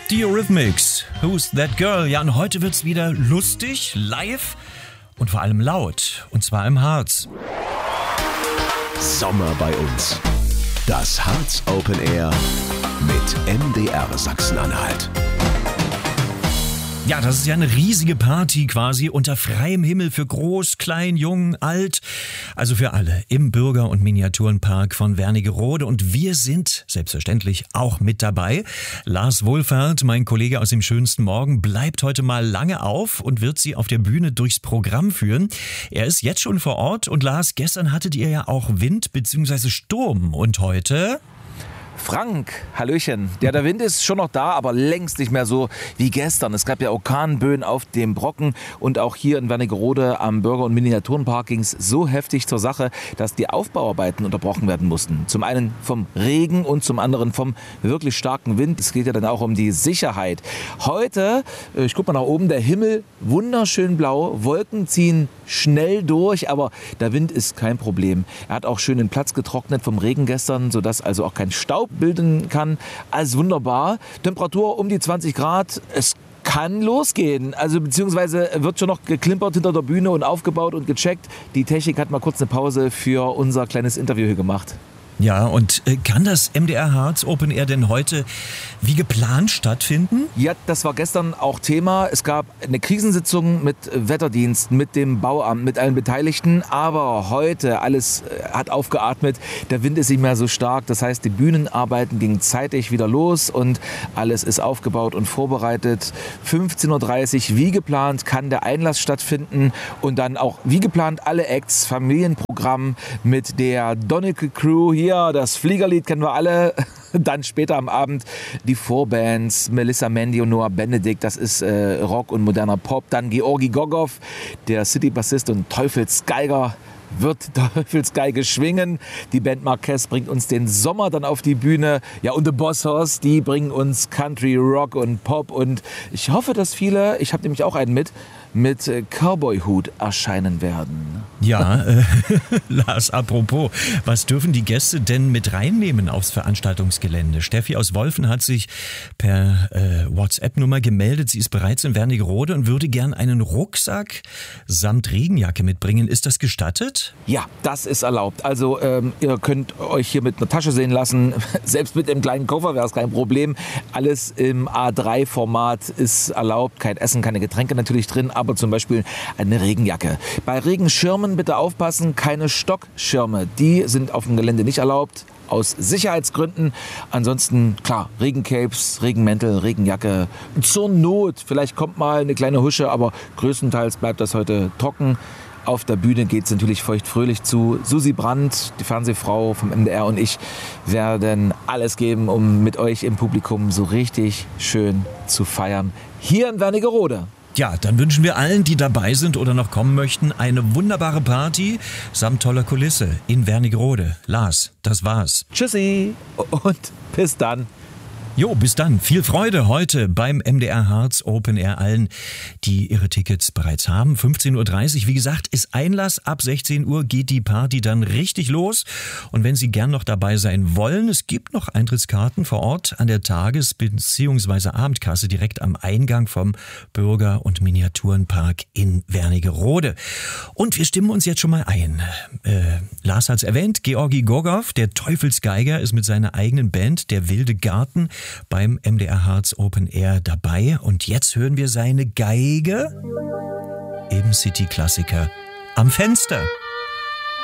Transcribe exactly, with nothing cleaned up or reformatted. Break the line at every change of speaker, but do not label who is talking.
Die Eurythmics, Who's That Girl? Ja, und heute wird's wieder lustig, live und vor allem laut. Und zwar im Harz.
Sommer bei uns. Das Harz Open Air mit M D R Sachsen-Anhalt.
Ja, das ist ja eine riesige Party quasi unter freiem Himmel für groß, klein, jung, alt. Also für alle im Bürger- und Miniaturenpark von Wernigerode. Und wir sind selbstverständlich auch mit dabei. Lars Wohlfahrt, mein Kollege aus dem schönsten Morgen, bleibt heute mal lange auf und wird Sie auf der Bühne durchs Programm führen. Er ist jetzt schon vor Ort. Und Lars, gestern hattet ihr ja auch Wind bzw. Sturm. Und heute...
Frank, Hallöchen. Ja, der Wind ist schon noch da, aber längst nicht mehr so wie gestern. Es gab ja Orkanböen auf dem Brocken und auch hier in Wernigerode am Bürger- und Miniaturenpark ging es so heftig zur Sache, dass die Aufbauarbeiten unterbrochen werden mussten. Zum einen vom Regen und zum anderen vom wirklich starken Wind. Es geht ja dann auch um die Sicherheit. Heute, ich guck mal nach oben, der Himmel wunderschön blau, Wolken ziehen schnell durch, aber der Wind ist kein Problem. Er hat auch schön den Platz getrocknet vom Regen gestern, sodass also auch kein Staub bilden kann. Alles wunderbar. Temperatur um die zwanzig Grad. Es kann losgehen. Also beziehungsweise wird schon noch geklimpert hinter der Bühne und aufgebaut und gecheckt. Die Technik hat mal kurz eine Pause für unser kleines Interview hier gemacht.
Ja, und äh, kann das M D R Harz Open Air denn heute wie geplant stattfinden?
Ja, das war gestern auch Thema. Es gab eine Krisensitzung mit Wetterdienst, mit dem Bauamt, mit allen Beteiligten. Aber heute, alles hat aufgeatmet. Der Wind ist nicht mehr so stark. Das heißt, die Bühnenarbeiten gingen zeitig wieder los und alles ist aufgebaut und vorbereitet. fünfzehn Uhr dreißig, wie geplant, kann der Einlass stattfinden. Und dann auch wie geplant alle Acts, Familienprogramm mit der Donicle Crew hier. Ja, das Fliegerlied kennen wir alle. Dann später am Abend die Vorbands, Melissa Mandy und Noah Benedikt, das ist äh, Rock und moderner Pop. Dann Georgi Gogov, der City-Bassist und Teufelsgeiger, wird Teufelsgeige schwingen. Die Band Marquez bringt uns den Sommer dann auf die Bühne. Ja, und The Boss Hoss, die bringen uns Country, Rock und Pop. Und ich hoffe, dass viele, ich habe nämlich auch einen mit, mit Cowboy-Hut erscheinen werden.
Ja, äh, Lars, apropos, was dürfen die Gäste denn mit reinnehmen aufs Veranstaltungsgelände? Steffi aus Wolfen hat sich per äh, WhatsApp-Nummer gemeldet. Sie ist bereits in Wernigerode und würde gern einen Rucksack samt Regenjacke mitbringen. Ist das gestattet?
Ja, das ist erlaubt. Also ähm, ihr könnt euch hier mit einer Tasche sehen lassen. Selbst mit dem kleinen Koffer wäre es kein Problem. Alles im A drei Format ist erlaubt. Kein Essen, keine Getränke natürlich drin, aber zum Beispiel eine Regenjacke. Bei Regenschirmen bitte aufpassen, keine Stockschirme. Die sind auf dem Gelände nicht erlaubt. Aus Sicherheitsgründen. Ansonsten, klar, Regencapes, Regenmäntel, Regenjacke. Zur Not, vielleicht kommt mal eine kleine Husche, aber größtenteils bleibt das heute trocken. Auf der Bühne geht es natürlich feuchtfröhlich zu. Susi Brandt, die Fernsehfrau vom M D R und ich werden alles geben, um mit euch im Publikum so richtig schön zu feiern. Hier in Wernigerode.
Ja, dann wünschen wir allen, die dabei sind oder noch kommen möchten, eine wunderbare Party samt toller Kulisse in Wernigerode. Lars, das war's.
Tschüssi und bis dann.
Jo, bis dann. Viel Freude heute beim M D R Harz Open Air allen, die ihre Tickets bereits haben. fünfzehn Uhr dreißig, wie gesagt, ist Einlass. Ab sechzehn Uhr geht die Party dann richtig los. Und wenn Sie gern noch dabei sein wollen, es gibt noch Eintrittskarten vor Ort an der Tages- bzw. Abendkasse direkt am Eingang vom Bürger- und Miniaturenpark in Wernigerode. Und wir stimmen uns jetzt schon mal ein. Äh, Lars hat's erwähnt, Georgi Gogov, der Teufelsgeiger, ist mit seiner eigenen Band, der Wilde Garten, beim M D R Harz Open Air dabei. Und jetzt hören wir seine Geige im City-Klassiker Am Fenster.